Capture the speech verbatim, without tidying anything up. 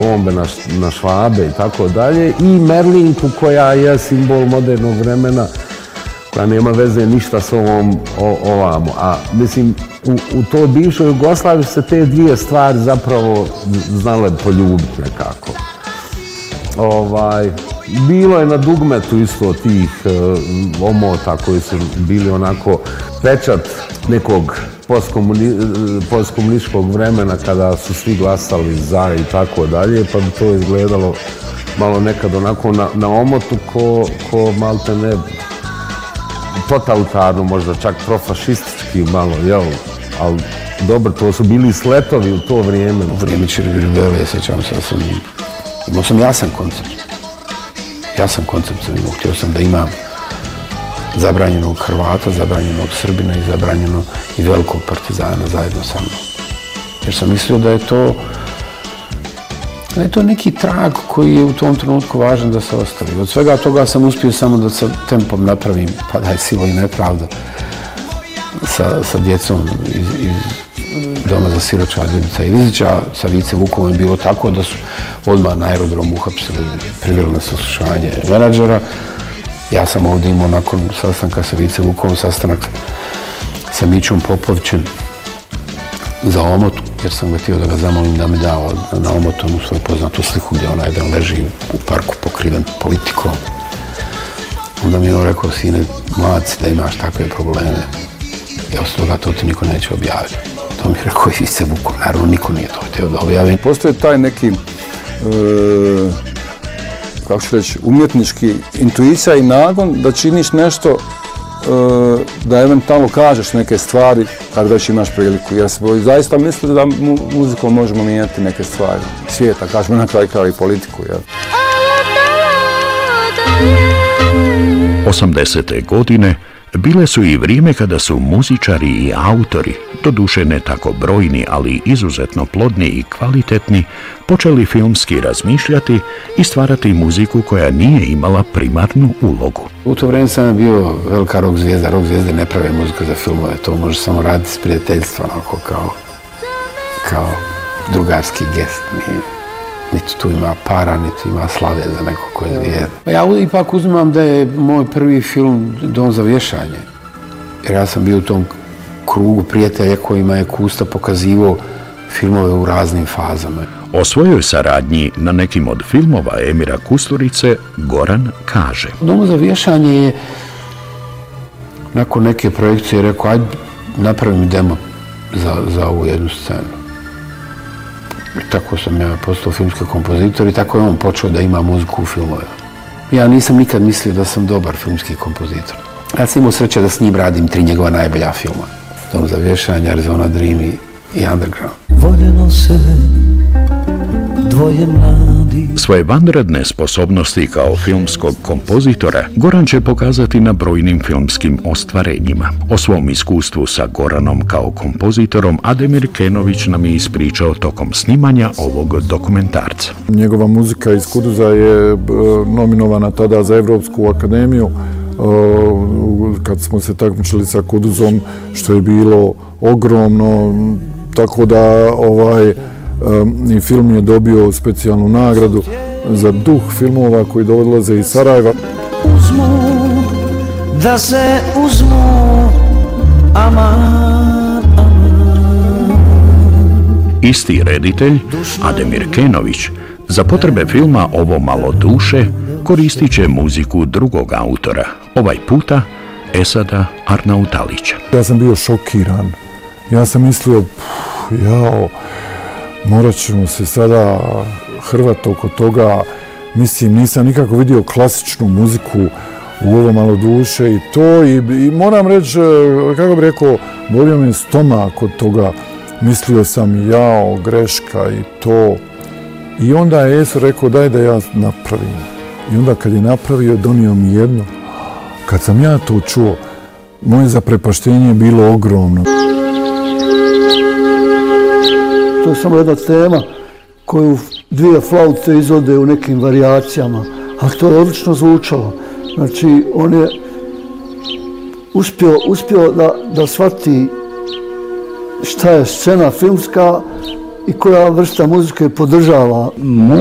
bombe na, na Švabe i tako dalje, i Merlinku koja je simbol modernog vremena, koja nema veze ništa s ovom o, ovamo. A mislim, u, u toj bivšoj Jugoslaviji se te dvije stvari zapravo znale poljubiti nekako. Ovaj, bilo je na dugmetu isto tih uh, omota koji su bili onako pečat nekog postkomuni, postkomunističkog vremena kada su svi glasali za i tako dalje, pa bi to izgledalo malo nekad onako na, na omotu ko, ko malte ne totalitarno, možda čak profašistički malo, jel? Ali dobro, to su bili sletovi u to vrijeme. U vrijeme Čiribiribele, sjećam se da sam imao sam jasan koncept. Jasan koncept sam imao. Htio sam da imam zabranjenog Hrvata, zabranjenog Srbina i zabranjeno i velikog Partizana zajedno sa mnom. Jer sam mislio da je to da je to neki trag koji je u tom trenutku važan da se ostavi. Od svega toga sam uspio samo da sa tempom napravim, pa da je silo i nepravda, sa, sa djecom iz, iz Doma za siročad Ljubica Ilizića, sa Vice Vukovom je bilo tako da su odmah na aerodromu uhapsili, priveli na saslušanje menadžera. Ja sam ovdje imao nakon sastanka sa Vice Vukovom sastanak sa Mićom Popovićem za omotu, jer sam ga htio da ga zamolim da mi dao na omotu onu svoju poznatu sliku gdje ona jedan leži u parku pokriven politikom. Onda mi je on rekao, sine, mlad si da imaš takve probleme. Ja od toga to ti niko neće objaviti. To mi je rekao i Vice Vukov, naravno niko nije to htio da objavim. Postoje taj neki, e, kako ću reći, umjetnički intuicija i nagon da činiš nešto, e, da eventualno kažeš neke stvari kad već imaš priliku. Jer smo zaista mislili da mu, muzikom možemo mijenjati neke stvari svijeta, kažemo na kraju kraju i politiku. Jel? osamdesete godine bile su i vrijeme kada su muzičari i autori, doduše ne tako brojni, ali izuzetno plodni i kvalitetni, počeli filmski razmišljati i stvarati muziku koja nije imala primarnu ulogu. U to vrijeme sam bio velika rock zvijezda. Rock zvijezde ne prave muziku za filmove, to može samo raditi s prijateljstva, onako kao, kao drugarski gest. Niti tu ima para, niti ima slave za neko ko je zvijezda. Ja ipak uzimam da je moj prvi film Dom za vješanje. Jer ja sam bio u tom krugu prijatelja kojima je Kusta pokazivao filmove u raznim fazama. O svojoj saradnji na nekim od filmova Emira Kusturice Goran kaže: Dom za vješanje je nakon neke projekcije rekao, ajde napravi mi demo za, za ovu jednu scenu. I tako sam ja postao filmski kompozitor i tako je on počeo da ima muziku u filmove. Ja nisam nikad mislio da sam dobar filmski kompozitor. Ja sam imao sreće da s njim radim tri njegova najbolja filma. Dom za vješanje, Arizona Dream i Underground. Voljeno se dvoje mladi. Svoje vanredne sposobnosti kao filmskog kompozitora Goran će pokazati na brojnim filmskim ostvarenjima. O svom iskustvu sa Goranom kao kompozitorom Ademir Kenović nam je ispričao tokom snimanja ovog dokumentarca. Njegova muzika iz Kuduza je nominovana tada za Evropsku akademiju kad smo se takmičili sa Kuduzom, što je bilo ogromno, tako da ovaj i film je dobio specijalnu nagradu za duh filmova koji dolaze iz Sarajeva. Uzmu, da se uzmu, aman, aman. Isti reditelj, Ademir Kenović, za potrebe filma Ovo malo duše koristit će muziku drugog autora, ovaj puta Esada Arnautalića. Ja sam bio šokiran. Ja sam mislio, pff, jao, morat ćemo se sada hrvati oko toga. Mislim, nisam nikako vidio klasičnu muziku u Ovo malo duše i to. I, i moram reći, kako bih rekao, bolio mi stomak od toga. Mislio sam, jao, greška i to. I onda je Eso rekao, daj da ja napravim. I onda kad je napravio, donio mi jedno. Kad sam ja to čuo, moje zaprepaštenje je bilo ogromno. To je samo jedna tema koju dvije flaute izvode u nekim varijacijama, ali to je odlično zvučalo. Znači, on je uspio, uspio da, da shvati šta je scena filmska i koja vrsta muzike podržava?